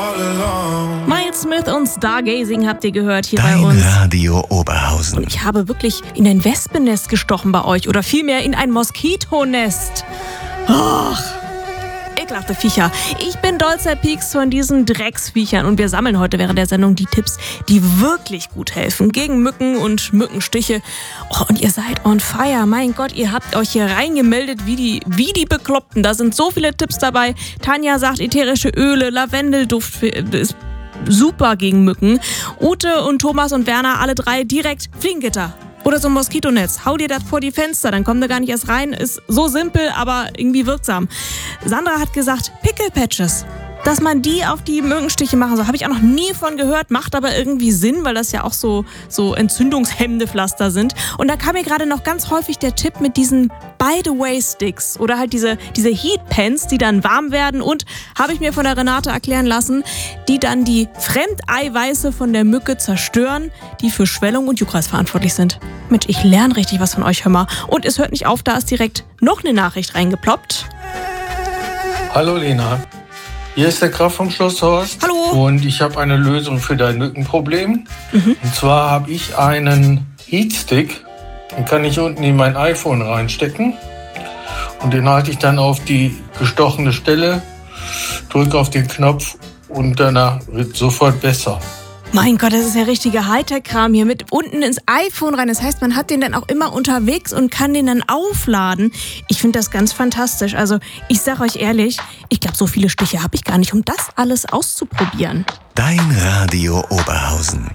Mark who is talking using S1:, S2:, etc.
S1: Miles Smith und Stargazing habt ihr gehört hier
S2: Dein
S1: bei uns.
S2: Radio Oberhausen.
S1: Und ich habe wirklich in ein Wespennest gestochen bei euch. Oder vielmehr in ein Moskitonest. Ach, ekelhafte Viecher. Ich bin Dolzer Peaks von diesen Drecksviechern. Und wir sammeln heute während der Sendung die Tipps, die wirklich gut helfen. Gegen Mücken und Mückenstiche. Oh, und ihr seid on fire. Mein Gott, ihr habt euch hier reingemeldet wie die Bekloppten. Da sind so viele Tipps dabei. Tanja sagt, ätherische Öle, Lavendelduft ist super gegen Mücken. Ute und Thomas und Werner, alle drei direkt Fliegengitter. Oder so ein Moskitonetz. Hau dir das vor die Fenster, dann kommt er gar nicht erst rein. Ist so simpel, aber irgendwie wirksam. Sandra hat gesagt, Pickle-Patches. Dass man die auf die Mückenstiche machen soll, habe ich auch noch nie von gehört, macht aber irgendwie Sinn, weil das ja auch so entzündungshemmende Pflaster sind. Und da kam mir gerade noch ganz häufig der Tipp mit diesen By-the-Way-Sticks oder halt diese Heat-Pens, die dann warm werden und, habe ich mir von der Renate erklären lassen, die dann die Fremdeiweiße von der Mücke zerstören, die für Schwellung und Juckreiz verantwortlich sind. Mensch, ich lerne richtig was von euch, hör mal. Und es hört nicht auf, da ist direkt noch eine Nachricht reingeploppt.
S3: Hallo Lena. Hier ist der Graf vom Schloss Horst.
S1: Hallo.
S3: Und ich habe eine Lösung für dein Mückenproblem. Und zwar habe ich einen Heatstick. Den kann ich unten in mein iPhone reinstecken. Und den halte ich dann auf die gestochene Stelle, drücke auf den Knopf und danach wird sofort besser.
S1: Mein Gott, das ist ja richtiger Hightech-Kram hier mit unten ins iPhone rein. Das heißt, man hat den dann auch immer unterwegs und kann den dann aufladen. Ich finde das ganz fantastisch. Also ich sag euch ehrlich, ich glaube, so viele Stiche habe ich gar nicht, um das alles auszuprobieren.
S2: Dein Radio Oberhausen.